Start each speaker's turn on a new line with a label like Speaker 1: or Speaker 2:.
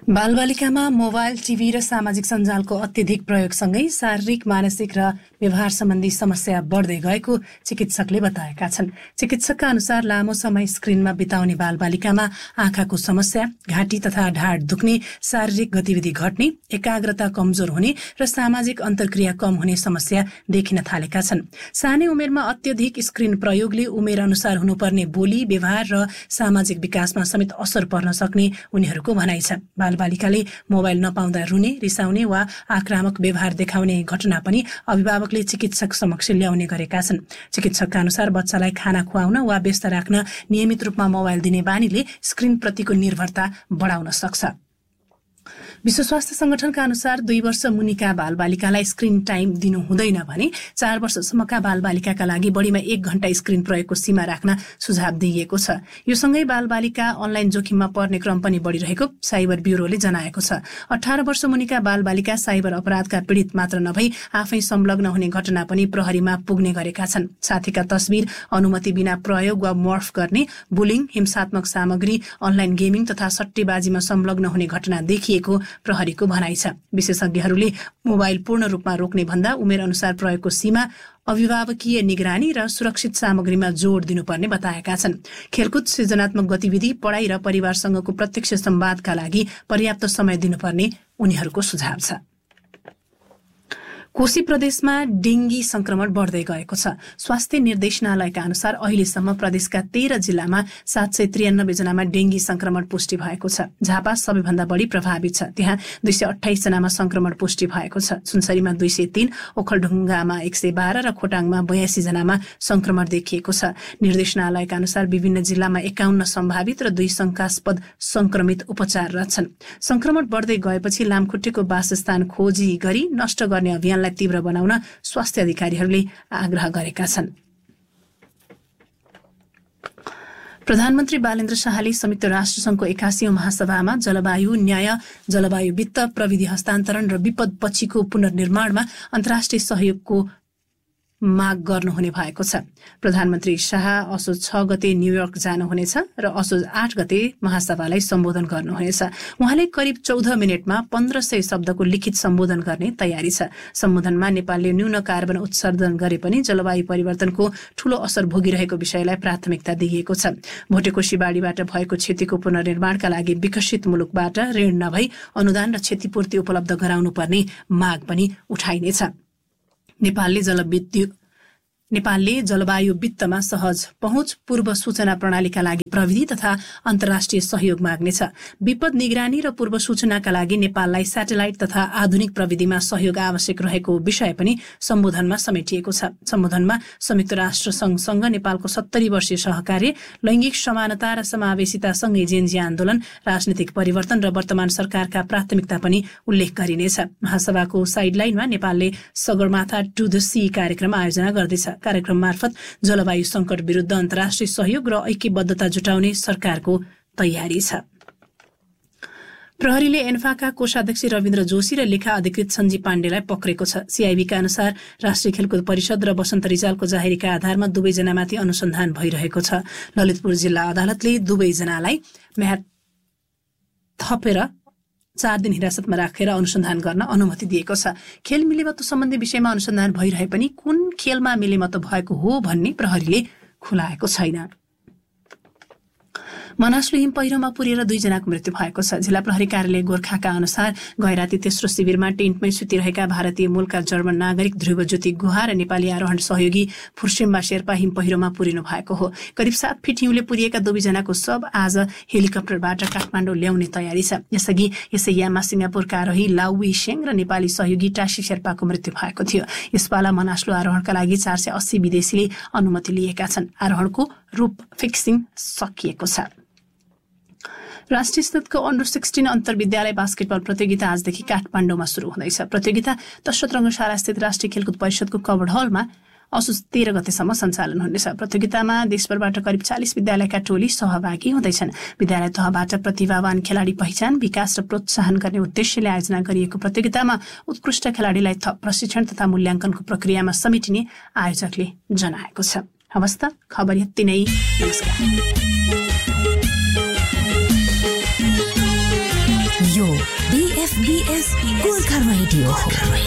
Speaker 1: बालबालिकामा mobile, TV र सामाजिक सञ्जालको अत्यधिक प्रयोगसँगै शारीरिक, मानसिक र व्यवहार सम्बन्धी समस्या बढ्दै गएको चिकित्सकले बताएका छन्। चिकित्सकका अनुसार लामो समय स्क्रिनमा बिताउने बालबालिकामा आँखाको समस्या, घाँटी तथा ढाड दुख्ने, शारीरिक गतिविधि घट्ने, एकाग्रता कमजोर हुने र सामाजिक अन्तर्क्रिया कम हुने समस्या देखिन थालेका छन्। सानै उमेरमा अत्यधिक स्क्रिन प्रयोगले उमेर अनुसार हुनुपर्ने बोली, व्यवहार र सामाजिक विकासमा समेत असर पर्न सक्ने उनीहरूको भनाइ छ। बालिकाले मोबाइल नपाउँदा रुने, रिसाउने वा आक्रामक व्यवहार देखाउने घटना पनि अभिभावकले चिकित्सक समक्ष ल्याउने गरेका छन्। चिकित्सकका अनुसार बच्चालाई खाना खुवाउन वा व्यस्त राख्न नियमित रूपमा मोबाइल दिने बानीले स्क्रिनप्रतिको निर्भरता बढाउन सक्छ। विश्व स्वास्थ्य संगठनका अनुसार 2 वर्ष मुनिका बालबालिकालाई स्क्रिन टाइम दिनु हुँदैन भने 4 वर्षसम्मका बालबालिकाका लागि बढीमा 1 घण्टा स्क्रिन प्रयोगको सीमा राख्न सुझाव दिइएको छ। यो सँगै बालबालिका अनलाइन जोखिममा पर्ने क्रम पनि बढिरहेको साइबर ब्युरोले जनाएको छ। 18 वर्ष मुनिका बालबालिका साइबर अपराधका पीडित मात्र नभई आफै संलग्न हुने घटना पनि प्रहरीमा पुग्ने गरेका छन्। साथीका तस्बिर अनुमति बिना प्रयोग वा मर्फ गर्ने, बुलिङ, हिंसात्मक सामग्री, अनलाइन गेमिङ तथा सट्टेबाजीमा संलग्न हुने घटना देखिएको प्रहरीको भनाइ छ। विशेषज्ञहरूले मोबाइल पूर्ण रूपमा रोक्ने भन्दा उमेर अनुसार प्रयोगको सीमा, अभिभावकीय निगरानी र सुरक्षित सामग्रीमा जोड दिनुपर्ने बताएका छन्। खेलकुद, सृजनात्मक गतिविधि, पढाइ र परिवारसँगको प्रत्यक्ष संवादका लागि पर्याप्त समय दिनुपर्ने उनीहरूको सुझाव छ। कोशी प्रदेशमा डेंगी संक्रमण बढ्दै गएको छ। स्वास्थ्य निर्देशनालयका अनुसार अहिलेसम्म प्रदेशका 13 जिल्लामा 793 जनामा डेंगी संक्रमण पुष्टि भएको छ। झापा सबैभन्दा बढी प्रभावित छ, त्यहाँ 228 जनामा संक्रमण पुष्टि भएको छ। सुनसरीमा 203, ओखलढुङ्गामा 112 र खोटाङमा 82 जनामा संक्रमण देखिएको छ। निर्देशनालयका अनुसार विभिन्न जिल्लामा 51 सम्भावित र 2 शंकास्पद संक्रमित उपचाररत छन्। संक्रमण बढ्दै गएपछि लामखुट्टेको वासस्थान खोजी गरी नष्ट गर्ने अभियानलाई तीव्र बनाउन स्वास्थ्य अधिकारीहरूले आग्रह गरेका छन्। प्रधानमन्त्री बालेन्द्र शाहले संयुक्त राष्ट्रसङ्घको 81औं महासभामा जलवायु न्याय, जलवायु वित्त, प्रविधि हस्तान्तरण र विपद पछिको पुनर्निर्माणमा अन्तर्राष्ट्रिय सहयोगको माग गर्नुहुने भएको छ। प्रधानमन्त्री शाह असोज 6 गते न्यूयोर्क जानुहुनेछ र असोज 8 गते महासभालाई सम्बोधन गर्नुहुनेछ। उहाँले करिब 14 मिनटमा 1500 शब्दको लिखित सम्बोधन गर्ने तयारी छ। सम्बोधनमा नेपालले न्यून कार्बन उत्सर्जन गरे पनि जलवायु परिवर्तनको ठूलो असर भोगिरहेको विषयलाई प्राथमिकता दिइएको छ। भोटेकोशी बाढीबाट भएको क्षतिको पुनर्निर्माणका लागि विकसित मुलुकबाट ऋण नभई अनुदान र क्षतिपूर्ति उपलब्ध गराउनुपर्ने माग पनि उठाइनेछ। नेपालले जलवायु वित्तमा सहज पहुँच, पूर्व सूचना प्रणालीका लागि प्रविधि तथा अन्तर्राष्ट्रिय सहयोग माग्नेछ। विपद निगरानी र पूर्व सूचनाका लागि नेपाललाई स्याटेलाइट तथा आधुनिक प्रविधिमा सहयोग आवश्यक रहेको विषय पनि सम्बोधनमा समेटिएको छ। सम्बोधनमा संयुक्त राष्ट्र संघसँग नेपालको 70 वर्षीय सहकार्य, लैंगिक समानता र समावेशितासँगै जेनजी आन्दोलन, राजनीतिक परिवर्तन र वर्तमान सरकारका प्राथमिकता पनि उल्लेख गरिनेछ। महासभाको साइडलाइनमा नेपालले सगरमाथा टु द सी कार्यक्रम आयोजना गर्दैछ। कार्यक्रम मार्फत जलवायु संकट विरुद्ध अन्तर्राष्ट्रिय सहयोग र ऐक्यबद्धता जुटाउने सरकारको तयारी छ। प्रहरीले एन्फाका कोषाध्यक्ष रविन्द्र जोशी र लेखा अधिकृत सञ्जीव पाण्डेलाई पक्रेको छ। सीआईबीका अनुसार राष्ट्रिय खेलकुद परिषद र वसन्त रिजालको जाहेरीका आधारमा दुवैजनामाथि अनुसन्धान भइरहेको छ। ललितपुर जिल्ला अदालतले दुवैजनालाई म्याद थपेर 4 दिन हिरासतमा राखेर अनुसन्धान गर्न अनुमति दिएको छ। खेल मिलेमतो सम्बन्धी विषयमा अनुसन्धान भइरहे पनि कुन खेलमा मिलेमतो भएको हो भन्ने प्रहरीले खुलाएको छैन। मनासलु हिम पहिरोमा पुरेर 2 जनाको मृत्यु भएको छ। जिल्ला प्रहरी कार्यालय गोर्खाका अनुसार गैराती तेस्रो शिविरमा टेन्टमै सुतिरहेका भारतीय मूलका जर्मन नागरिक ध्रुवज्योति गुहा र नेपाली आरोहण सहयोगी फुर्सेम्बा शेर्पा हिम पहिरोमा पुरिनु भएको हो। करिब 7 फिट हिउँले पुरिएका 2 जनाको शव आज हेलिकप्टरबाट काठमाडौँ ल्याउने तयारी छ। यसअघि यसै याममा सिंगापुरका आरोही लाउ विशेङ र नेपाली सहयोगी टासी शेर्पाको मृत्यु भएको थियो। यसपाला मनासलु आरोहणका लागि 480 विदेशीले अनुमति लिएका छन्। आरोहणको रूप फिक्सिङ सकिएको छ। राष्ट्रिय स्तरको अन्डर 16 अन्तर्विद्यालय बास्केटबल प्रतियोगिता आजदेखि काठमाडौँमा सुरु हुँदैछ। प्रतियोगिता दशरथ रङ्गशाला स्थित राष्ट्रिय खेलकुद परिषदको कभर्ड हलमा असोज 13 गतेसम्म सञ्चालन हुनेछ। प्रतियोगितामा देशभरबाट करिब 40 विद्यालयका टोली सहभागी हुँदैछन्। विद्यालय तहबाट प्रतिभावान खेलाडी पहिचान, विकास र प्रोत्साहन गर्ने उद्देश्यले आयोजना गरिएको प्रतियोगितामा उत्कृष्ट खेलाडीलाई थप प्रशिक्षण तथा मूल्याङ्कनको प्रक्रियामा समेटिने आयोजकले जनाएको छ। हवस् त खबर यति नै। नमस्कार।
Speaker 2: यो BFBS गोर्खा रेडियो हो।